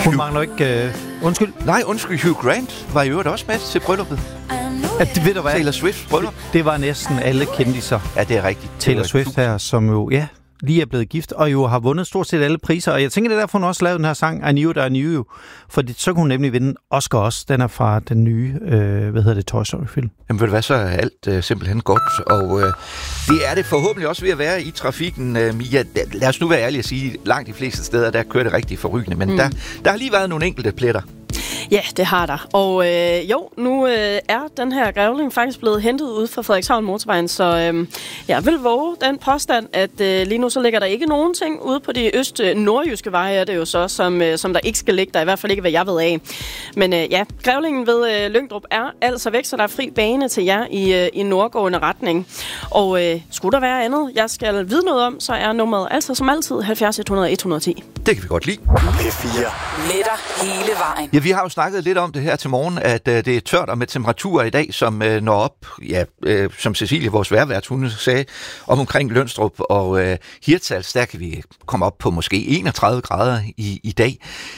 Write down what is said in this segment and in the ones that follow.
Hun mangler ikke... Undskyld. Nej, Hugh Grant var i øvrigt også med til brylluppet. Det ved du hvad? Taylor Swift bryllup. Det var næsten alle kendiser. Ja, det er rigtigt. Taylor Swift her, som jo, lige er blevet gift, og jo har vundet stort set alle priser. Og jeg tænker, det er derfor, hun også lavede den her sang, I Knew It, I Knew You. For så kunne hun nemlig vinde Oscar også. Den er fra den nye, Toy Story-film. Jamen ved du hvad, så er alt simpelthen godt. Og det er det forhåbentlig også ved at være i trafikken. Mia, lad os nu være ærlige at sige, langt de fleste steder, der kører det rigtig forrygende. Men der har lige været nogle enkelte pletter. Ja, det har der. Og nu er den her grævling faktisk blevet hentet ud fra Frederikshavn Motorvejen, så jeg vil våge den påstand, at lige nu så ligger der ikke nogen ting ude på de nordjyske veje, er det jo så, som der ikke skal ligge der, i hvert fald ikke, hvad jeg ved af. Men grævlingen ved Lyngdrup er altså væk, så der er fri bane til jer i nordgående retning. Og skulle der være andet, jeg skal vide noget om, så er nummeret altså som altid 70 100 110. Det kan vi godt lide. P4. Letter hele vejen. Ja, vi har jo snakket lidt om det her til morgen, at det er tørt og med temperaturer i dag, som når op, som Cecilie, vores vejrvært, hun sagde, omkring Lønstrup og Hirtshals, der kan vi komme op på måske 31 grader i dag.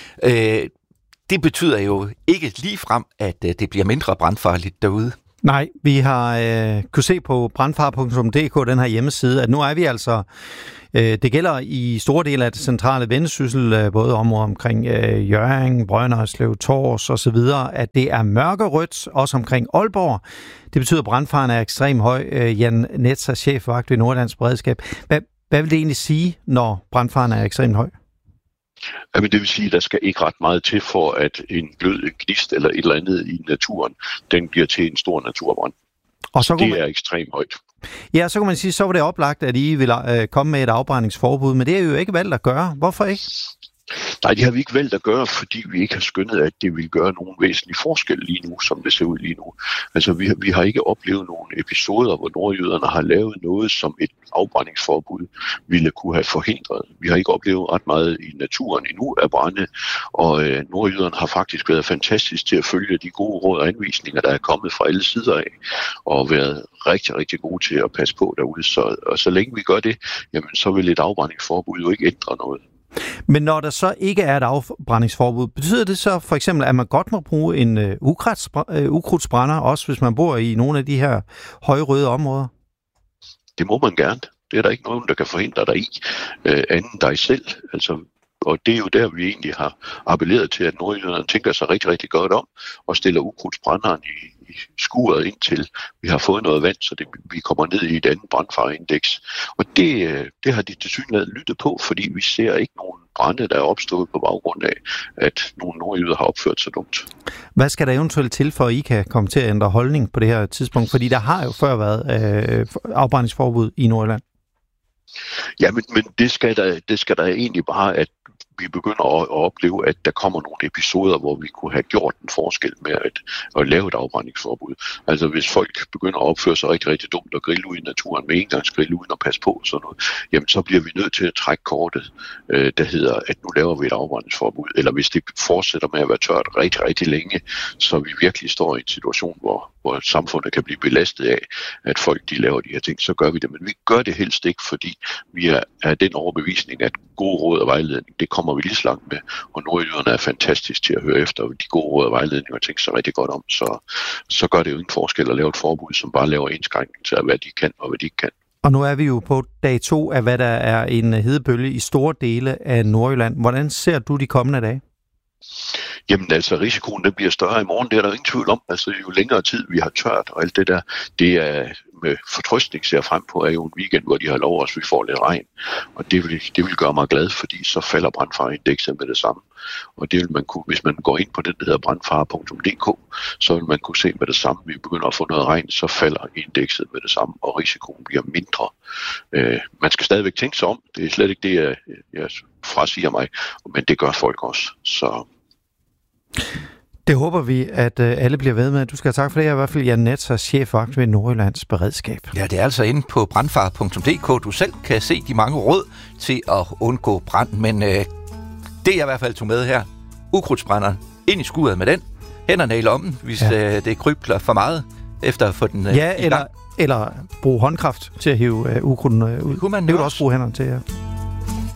Det betyder jo ikke ligefrem, at det bliver mindre brandfarligt derude. Nej, vi har kunne se på brandfare.dk, den her hjemmeside, at nu er vi altså... Det gælder i store dele af det centrale Vendsyssel, både områder omkring Hjørring, Brønderslev, Tårs og så videre, at det er mørkerødt, også omkring Aalborg. Det betyder, at brandfaren er ekstremt høj. Jan Netzer, chefvagt ved Nordlands Beredskab. Hvad vil det egentlig sige, når brandfaren er ekstremt høj? Jamen, det vil sige, at der skal ikke ret meget til for, at en blød gnist eller et eller andet i naturen, den bliver til en stor naturbrand. Og så det er ekstremt højt. Ja, så kan man sige, så var det oplagt, at I vil komme med et afbrændingsforbud, men det er jo ikke valgt at gøre. Hvorfor ikke? Nej, det har vi ikke valgt at gøre, fordi vi ikke har skønnet, at det vil gøre nogen væsentlig forskel lige nu, som det ser ud lige nu. Altså, vi har ikke oplevet nogle episoder, hvor nordjyderne har lavet noget, som et afbrændingsforbud ville kunne have forhindret. Vi har ikke oplevet ret meget i naturen endnu af brande, og nordjyderne har faktisk været fantastisk til at følge de gode råd og anvisninger, der er kommet fra alle sider af, og været rigtig, rigtig gode til at passe på derude. Så længe vi gør det, jamen, så vil et afbrændingsforbud jo ikke ændre noget. Men når der så ikke er et afbrændingsforbud, betyder det så for eksempel, at man godt må bruge en ukrudtsbrænder, også hvis man bor i nogle af de her højrøde områder? Det må man gerne. Det er der ikke nogen, der kan forhindre dig i, anden dig selv. Altså, og det er jo der, vi egentlig har appelleret til, at nordjyderne tænker sig rigtig, rigtig godt om og stiller ukrudtsbrænderen i skuret indtil vi har fået noget vand, så vi kommer ned i et andet brandfareindeks. Og det har de tilsyneladende lyttet på, fordi vi ser ikke nogen brande, der er opstået på baggrund af, at nogle nordjyder har opført sig dumt. Hvad skal der eventuelt til, for at I kan komme til at ændre holdning på det her tidspunkt? Fordi der har jo før været afbrændingsforbud i Nordjylland. Ja, men det skal der egentlig bare, at vi begynder at opleve, at der kommer nogle episoder, hvor vi kunne have gjort en forskel med at lave et afbrændingsforbud. Altså hvis folk begynder at opføre sig rigtig, rigtig dumt og grille ud i naturen med engangsgrill uden at passe på og sådan noget, jamen så bliver vi nødt til at trække kortet, der hedder, at nu laver vi et afbrændingsforbud. Eller hvis det fortsætter med at være tørt rigtig, rigtig længe, så vi virkelig står i en situation, hvor samfundet kan blive belastet af, at folk de laver de her ting, så gør vi det. Men vi gør det helst ikke, fordi vi er den overbevisning, at gode råd og vejledning, det kommer vi lige så langt med, og nordjyderne er fantastisk til at høre efter de gode råd og vejledninger og tænke sig rigtig godt om, så gør det jo ingen forskel at lave et forbud, som bare laver indskrænkning til, hvad de kan og hvad de ikke kan. Og nu er vi jo på dag 2 af, hvad der er en hedebølge i store dele af Nordjylland. Hvordan ser du de kommende dage? Jamen altså, risikoen den bliver større i morgen, det er der ingen tvivl om. Altså, jo længere tid vi har tørt og alt det der, det er med fortrøstning ser frem på, er jo en weekend, hvor de har lov os, vi får lidt regn. Og det vil gøre mig glad, fordi så falder brandfareindekset med det samme. Og det vil man kunne, hvis man går ind på den, der hedder brandfare.dk, så vil man kunne se med det samme. Vi begynder at få noget regn, så falder indekset med det samme, og risikoen bliver mindre. Man skal stadigvæk tænke sig om. Det er slet ikke det, jeg frasiger mig, men det gør folk også. Så det håber vi, at alle bliver ved med. Du skal have tak for det. Jeg er i hvert fald Jan Netzer, chefvagt ved Nordjyllands Beredskab. Ja, det er altså inde på brandfare.dk. Du selv kan se de mange råd til at undgå brand, men det jeg i hvert fald tog med her, ukrudtsbrænderen, ind i skuret med den, hænderne i lommen, hvis det krybler for meget, efter at få den i gang. Eller bruge håndkraft til at hive ukrudten ud. Det kunne man også bruge hænderne til, ja.